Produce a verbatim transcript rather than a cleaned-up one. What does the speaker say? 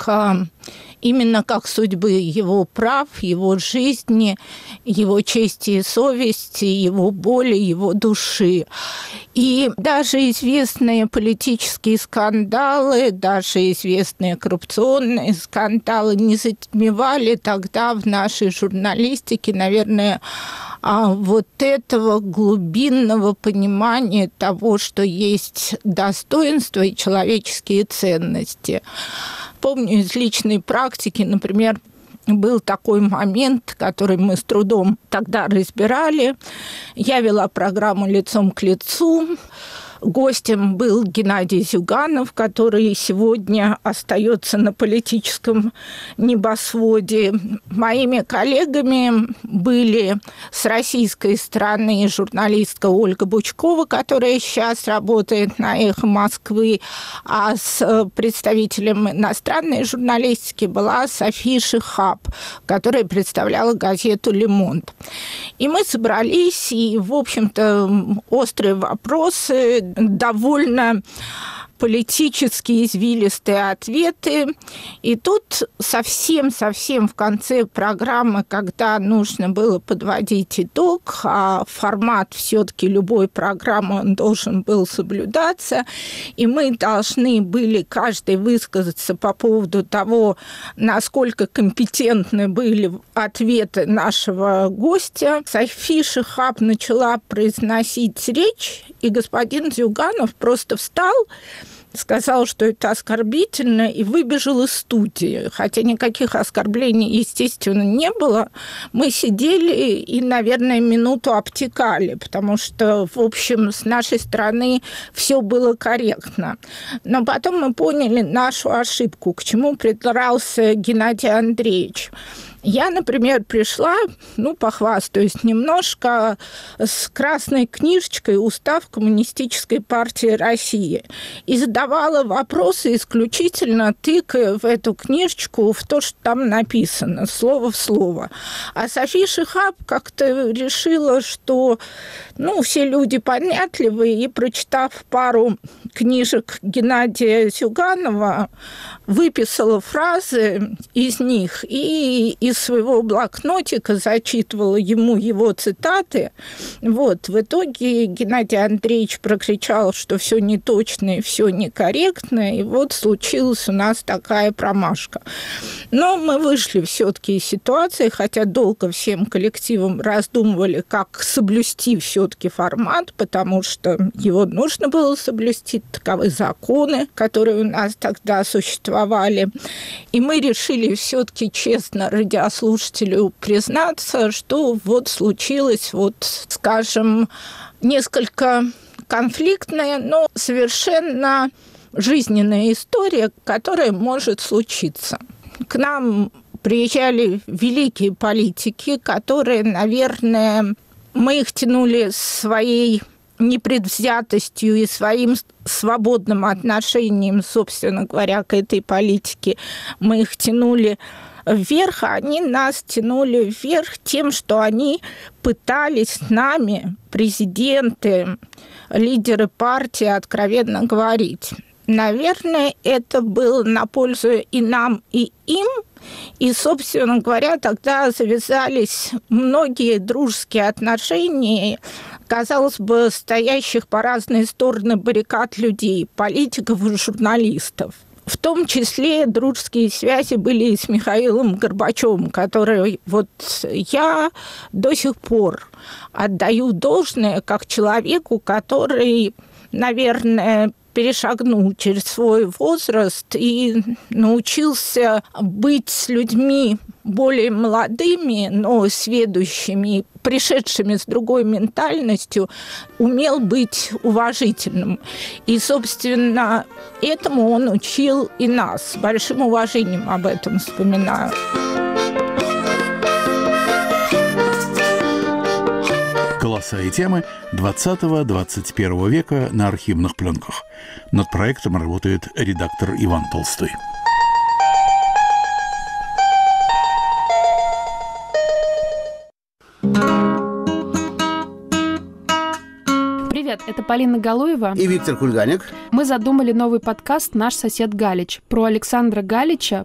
именно как судьбы его прав, его жизни, его чести и совести, его боли, его души. И даже известные политические скандалы, даже известные коррупционные скандалы не затмевали тогда в нашей журналистике, наверное, вот этого глубинного понимания того, что есть достоинство и человеческие ценности. Помню из личной практики, например, был такой момент, который мы с трудом тогда разбирали. Я вела программу «Лицом к лицу». Гостем был Геннадий Зюганов, который сегодня остается на политическом небосводе. Моими коллегами были с российской стороны журналистка Ольга Бучкова, которая сейчас работает на «Эхо Москвы», а с представителем иностранной журналистики была София Шихаб, которая представляла газету «Le Monde». И мы собрались, и, в общем-то, острые вопросы, довольно политически извилистые ответы. И тут совсем-совсем в конце программы, когда нужно было подводить итог, а формат все-таки любой программы он должен был соблюдаться, и мы должны были каждый высказаться по поводу того, насколько компетентны были ответы нашего гостя. София Шихаб начала произносить речь, и господин Зюганов просто встал, сказал, что это оскорбительно, и выбежал из студии. Хотя никаких оскорблений, естественно, не было. Мы сидели и, наверное, минуту обтекали, потому что, в общем, с нашей стороны все было корректно. Но потом мы поняли нашу ошибку, к чему придрался Геннадий Андреевич. Я, например, пришла, ну, похвастаюсь немножко, с красной книжечкой «Устав Коммунистической партии России» и задавала вопросы исключительно тыкая в эту книжечку в то, что там написано, слово в слово. А София Шихаб как-то решила, что, ну, все люди понятливые, и, прочитав пару книжек Геннадия Зюганова, выписала фразы из них и из своего блокнотика зачитывала ему его цитаты. Вот. В итоге Геннадий Андреевич прокричал, что все неточно и все некорректно, и вот случилась у нас такая промашка. Но мы вышли все-таки из ситуации, хотя долго всем коллективом раздумывали, как соблюсти все-таки формат, потому что его нужно было соблюсти, таковы законы, которые у нас тогда существовали. И мы решили все-таки честно радиослушателю признаться, что вот случилось, вот, скажем, несколько конфликтная, но совершенно жизненная история, которая может случиться. К нам приезжали великие политики, которые, наверное, мы их тянули своей непредвзятостью и своим свободным отношением, собственно говоря, к этой политике. Мы их тянули вверх, а они нас тянули вверх тем, что они пытались с нами, президенты, лидеры партии, откровенно говорить. Наверное, это было на пользу и нам, и им. И, собственно говоря, тогда завязались многие дружеские отношения, казалось бы, стоящих по разные стороны баррикад людей, политиков и журналистов. В том числе дружеские связи были и с Михаилом Горбачевым, который вот я до сих пор отдаю должное как человеку, который, наверное, перешагнул через свой возраст и научился быть с людьми более молодыми, но сведущими, пришедшими с другой ментальностью, умел быть уважительным. И, собственно, этому он учил и нас. С большим уважением об этом вспоминаю. Голоса и темы двадцатого-двадцать первого века на архивных пленках. Над проектом работает редактор Иван Толстой. Привет, это Полина Галуева и Виктор Кульганик. Мы задумали новый подкаст «Наш сосед Галич» про Александра Галича,